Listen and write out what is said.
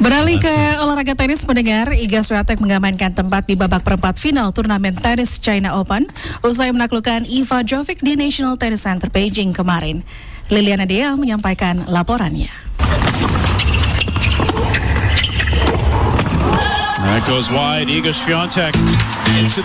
Beralih ke olahraga tenis, pendengar, Iga Swiatek mengamankan tempat di babak perempat final turnamen tenis China Open usai menaklukkan Iva Jovic di National Tennis Center Beijing kemarin. Liliana Dea menyampaikan laporannya. That goes wide. Iga Swiatek into